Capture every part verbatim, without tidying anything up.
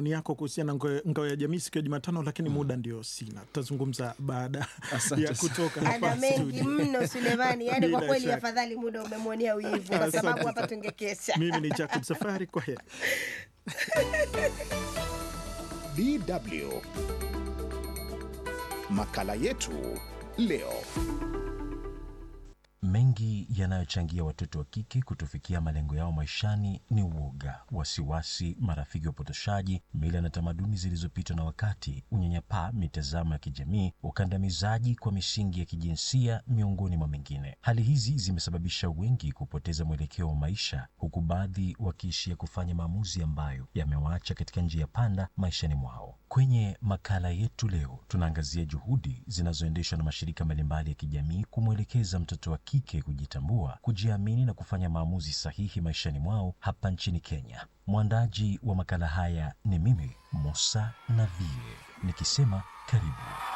maoni yako kuhusiana na ngao ya jamii siku ya Jumatano, lakini mm. muda ndio sina. Tutazungumza baada ya kutoka hapa. Ana mengi mno Sulemani, yani kwa kweli afadhali muda umemwonea wivu kwa sababu hapa tungekesha. Mimi ni Jacob Safari, kwa heri. D W Makala yetu leo. Mengi yanayochangia watoto wa kike kutofikia malengo yao maishani ni uoga, wasiwasi, marafiki wa potoshaji, mila na tamaduni zilizopitwa na wakati, unyanyapaa, mitazamo ya kijamii, ukandamizaji kwa misingi ya kijinsia, miongoni mwa mengine. Hali hizi zimesababisha wengi kupoteza mwelekeo wa maisha, huku baadhi wakiishia kufanya maamuzi ambayo yamewaacha katika njia panda maishani mwao. Kwenye makala yetu leo, tunaangazia juhudi zinazoendeshwa na mashirika mbalimbali ya kijamii kumwelekeza mtoto wa kike kujitambua, kujiamini na kufanya maamuzi sahihi maishani mwao hapa nchini Kenya. Mwandaji wa makala haya ni mimi, Musa Navie, nikisema karibu.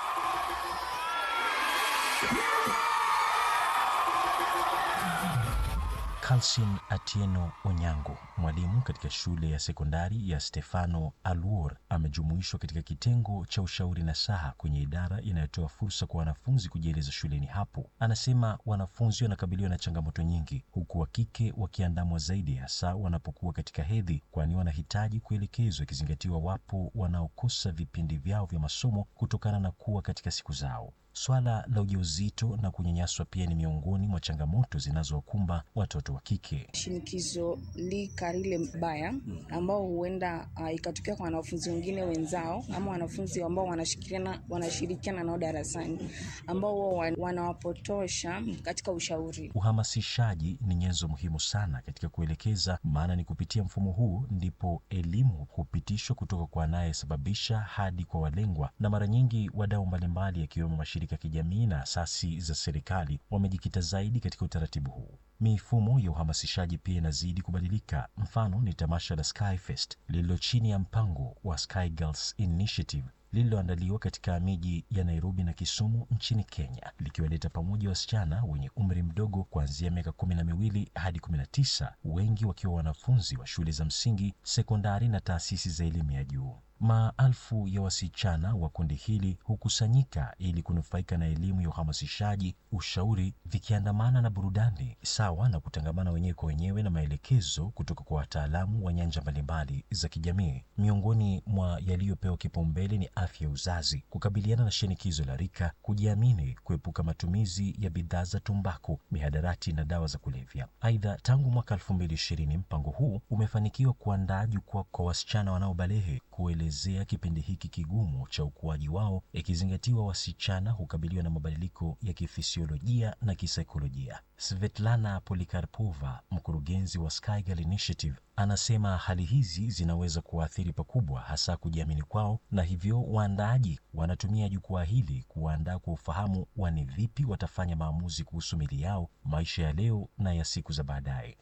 Kalsin Atieno Onyango, mwalimu katika shule ya sekondari ya Stefano Aluor, amejumuishwa katika kitengo cha ushauri nasaha kwenye idara inayotoa fursa kwa wanafunzi kujieleza shuleni hapo. Anasema wanafunzi wanakabiliwa na changamoto nyingi, huku wa kike wakiandamwa zaidi, hasa wanapokuwa katika hedhi, kwani wanahitaji kuelekezwa, ikizingatiwa wapo wanaokosa vipindi vyao vya masomo kutokana na kuwa katika siku zao. Swala la ujauzito na kunyanyaswa pia ni miongoni mwa changamoto zinazowakumba watoto wa kike. Shinikizo lika lile mbaya ambao huenda uh, ikatokea kwa wanafunzi wengine wenzao ama wanafunzi ambao wanashirikiana wanashirikiana nao darasani ambao wanawapotosha katika ushauri. Uhamasishaji ni nyenzo muhimu sana katika kuelekeza, maana ni kupitia mfumo huu ndipo elimu hupitishwa kutoka kwa anayesababisha hadi kwa walengwa, na mara nyingi wadau mbalimbali yakiwemo mashirika ya kijamii na asasi za serikali wamejikita zaidi katika utaratibu huu. Mifumo ya uhamasishaji pia inazidi kubadilika. Mfano ni tamasha la Sky Fest lililo chini ya mpango wa Sky Girls Initiative lililoandaliwa katika miji ya Nairobi na Kisumu nchini Kenya, likiwaleta pamoja wasichana wenye umri mdogo kuanzia miaka kumi na miwili hadi kumi na tisa, wengi wakiwa wanafunzi wa shule za msingi, sekondari na taasisi za elimu ya juu. Maelfu ya wasichana wa kundi hili hukusanyika ili kunufaika na elimu ya uhamasishaji, ushauri, vikiandamana na burudani, sawa na kutangamana wenyewe kwa wenyewe na maelekezo kutoka kwa wataalamu wa nyanja mbalimbali za kijamii. Miongoni mwa yaliyopewa kipaumbele ni afya ya uzazi, kukabiliana na shinikizo la rika, kujiamini, kuepuka matumizi ya bidhaa za tumbaku, mihadarati na dawa za kulevya. Aidha, tangu mwaka elfu mbili ishirini mpango huu umefanikiwa kuandaa jukwaa kwa wasichana wanaobalehe kuelezea kipindi hiki kigumu cha ukuaji wao, ikizingatiwa wasichana hukabiliwa na mabadiliko ya kifisiolojia na kisaikolojia. Svetlana Polikarpova, mkurugenzi wa Sky Girl Initiative, anasema hali hizi zinaweza kuathiri pakubwa hasa kujiamini kwao, na hivyo waandaaji wanatumia jukwaa hili kuandaa kwa ufahamu wa ni vipi watafanya maamuzi kuhusu mili yao, maisha ya leo na ya siku za baadaye.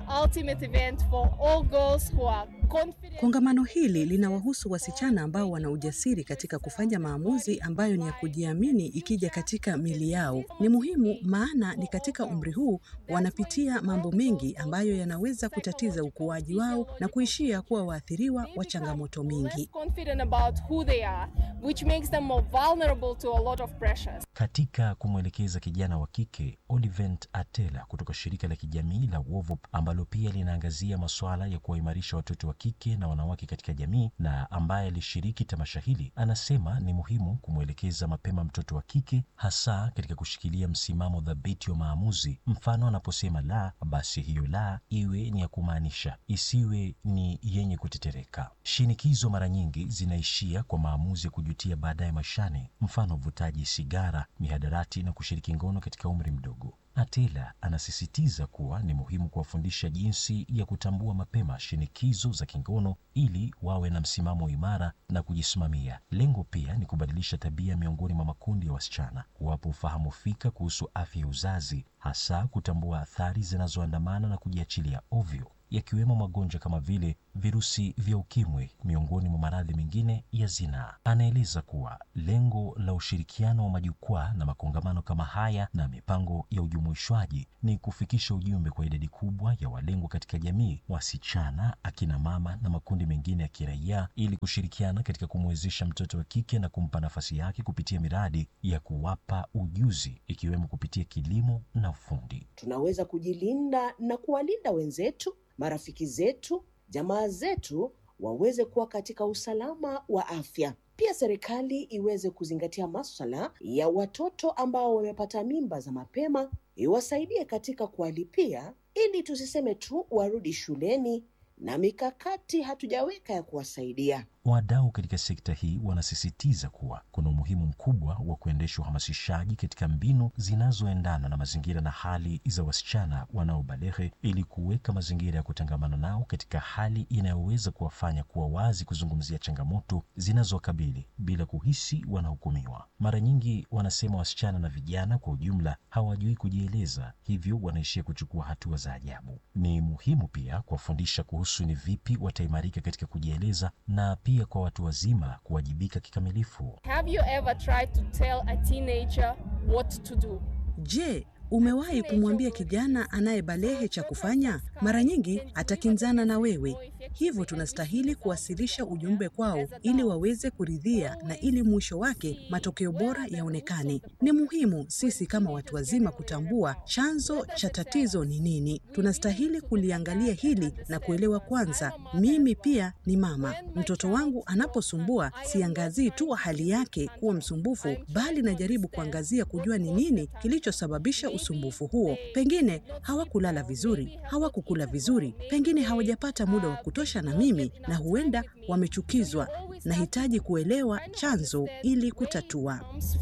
Kongamano hili linawahusu wasichana ambao wana ujasiri katika kufanya maamuzi ambayo ni ya kujiamini ikija katika mili yao. Ni muhimu maana ni katika umri huu wanapitia mambo mengi ambayo yanaweza kutatiza ukuaji wao na kuishia kuwa waathiriwa wa changamoto mingi. Katika kumwelekeza kijana wa kike, Olivent Atela kutoka shirika la kijamii la Wovop ambalo pia linaangazia masuala ya kuwaimarisha watoto wa kike na wanawake katika jamii na ambaye alishiriki tamasha hili, anasema ni muhimu kumwelekeza mapema mtoto wa kike, hasa katika kushikilia msimamo dhabiti wa maamuzi. Mfano, anaposema la, basi hiyo la iwe ni ya kumaanisha, isiwe ni yenye kutetereka. Shinikizo mara nyingi zinaishia kwa maamuzi ya kujutia baadaye maishani, mfano vutaji sigara, mihadarati na kushiriki ngono katika umri mdogo. Atela anasisitiza kuwa ni muhimu kuwafundisha jinsi ya kutambua mapema shinikizo za kingono ili wawe na msimamo imara na kujisimamia. Lengo pia ni kubadilisha tabia miongoni mwa makundi ya wasichana, kuwapa ufahamu fika kuhusu afya ya uzazi, hasa kutambua athari zinazoandamana na kujiachilia ovyo. yakiwemo magonjwa kama vile virusi vya ukimwi, miongoni mwa maradhi mengine ya zinaa. Anaeleza kuwa lengo la ushirikiano wa majukwaa na makongamano kama haya na mipango ya ujumuishwaji ni kufikisha ujumbe kwa idadi kubwa ya walengwa katika jamii, wasichana, akina mama na makundi mengine ya kiraia, ili kushirikiana katika kumwezesha mtoto wa kike na kumpa nafasi yake kupitia miradi ya kuwapa ujuzi, ikiwemo kupitia kilimo na ufundi. Tunaweza kujilinda na kuwalinda wenzetu, marafiki zetu, jamaa zetu waweze kuwa katika usalama wa afya. Pia serikali iweze kuzingatia masuala ya watoto ambao wamepata mimba za mapema, iwasaidie katika kuwalipia ili tusiseme tu warudi shuleni na mikakati hatujaweka ya kuwasaidia. Wadau katika sekta hii wanasisitiza kuwa kuna umuhimu mkubwa wa kuendesha uhamasishaji katika mbinu zinazoendana na mazingira na hali za wasichana wanaobalehe, ili kuweka mazingira ya kutangamana nao katika hali inayoweza kuwafanya kuwa wazi kuzungumzia changamoto zinazowakabili bila kuhisi wanahukumiwa. Mara nyingi wanasema wasichana na vijana kwa ujumla hawajui kujieleza, hivyo wanaishia kuchukua hatua za ajabu. Ni muhimu pia kuwafundisha kuhusu ni vipi wataimarika katika kujieleza, na pia kwa watu wazima kuwajibika kikamilifu. Have you ever tried to tell a teenager what to do? Je, umewahi kumwambia kijana anayebalehe cha kufanya? Mara nyingi atakinzana na wewe. Hivyo tunastahili kuwasilisha ujumbe kwao ili waweze kuridhia na ili mwisho wake matokeo bora yaonekane. Ni muhimu sisi kama watu wazima kutambua chanzo cha tatizo ni nini. Tunastahili kuliangalia hili na kuelewa kwanza, mimi pia ni mama. Mtoto wangu anaposumbua, siangazii tu hali yake kuwa msumbufu, bali najaribu kuangazia kujua ni nini kilichosababisha usumbufu huo. Pengine hawakulala vizuri, hawakukula vizuri, pengine hawajapata muda wa kutosha na mimi, na huenda wamechukizwa. Nahitaji kuelewa chanzo ili kutatua.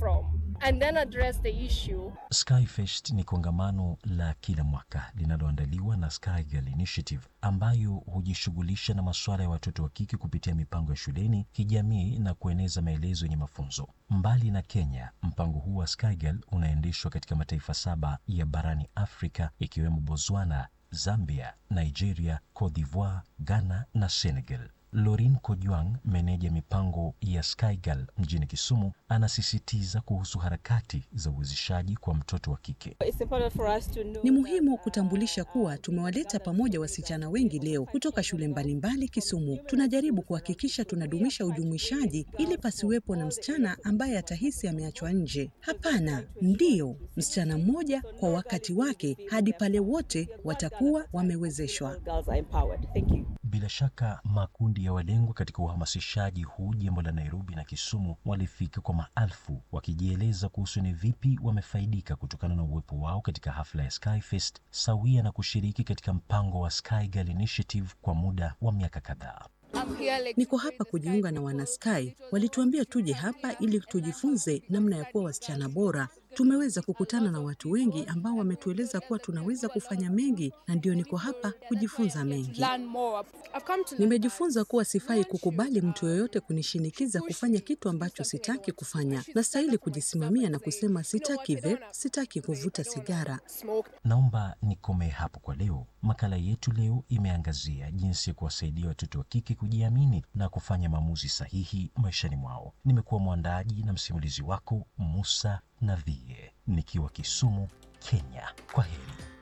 And then address the issue. Skyfest ni kongamano la kila mwaka linaloandaliwa na Sky Girl Initiative, ambayo hujishughulisha na masuala ya watoto wa kike kupitia mipango ya shuleni, kijamii na kueneza maelezo yenye mafunzo. Mbali na Kenya, mpango huu wa Sky Girl unaendeshwa katika mataifa saba ya barani Afrika, ikiwemo Botswana, Zambia, Nigeria, Cote d'Ivoire, Ghana na Senegal. Lorin Kojwang, meneja mipango ya Sky Girl mjini Kisumu, anasisitiza kuhusu harakati za uwezeshaji kwa mtoto wa kike. Ni muhimu kutambulisha kuwa tumewaleta pamoja wasichana wengi leo kutoka shule mbalimbali Kisumu. Tunajaribu kuhakikisha tunadumisha ujumuishaji ili pasiwepo na msichana ambaye atahisi ameachwa nje. Hapana, ndiyo, msichana mmoja kwa wakati wake hadi pale wote watakuwa wamewezeshwa. Bila shaka makundi ya walengwa katika uhamasishaji huu jimbo la Nairobi na Kisumu walifika kwa maelfu, wakijieleza kuhusu ni vipi wamefaidika kutokana na uwepo wao katika hafla ya Skyfest, sawia na kushiriki katika mpango wa Sky Girl Initiative kwa muda wa miaka kadhaa. Niko hapa kujiunga na Wanasky. Walituambia tuje hapa ili tujifunze namna ya kuwa wasichana bora. Tumeweza kukutana na watu wengi ambao wametueleza kuwa tunaweza kufanya mengi, na ndio niko hapa kujifunza mengi. Nimejifunza kuwa sifai kukubali mtu yoyote kunishinikiza kufanya kitu ambacho sitaki kufanya. Nastahili kujisimamia na kusema sitaki vape, sitaki kuvuta sigara. Naomba nikome hapo kwa leo. Makala yetu leo imeangazia jinsi ya kuwasaidia watoto wa kike kujiamini na kufanya maamuzi sahihi maishani mwao. Nimekuwa mwandaji na msimulizi wako Musa Navie, nikiwa Kisumu, Kenya. Kwa heri.